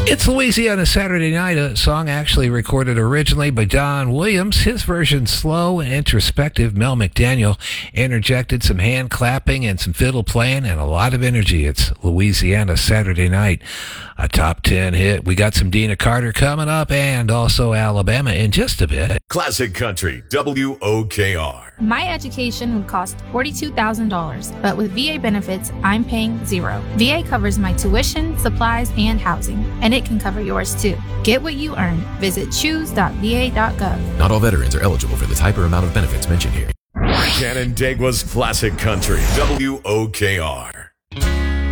It's Louisiana Saturday Night, a song actually recorded originally by Don Williams. His version slow and introspective. Mel McDaniel interjected some hand clapping and some fiddle playing and a lot of energy. It's Louisiana Saturday Night, a top 10 hit. We got some Dina Carter coming up and also Alabama in just a bit. Classic Country, WOKR. My education would cost $42,000, but with VA benefits, I'm paying $0. VA covers my tuition, supplies, and housing, and it can cover yours too. Get what you earn. Visit choose.va.gov. Not all veterans are eligible for the type or amount of benefits mentioned here. Canandaigua's Classic Country, WOKR.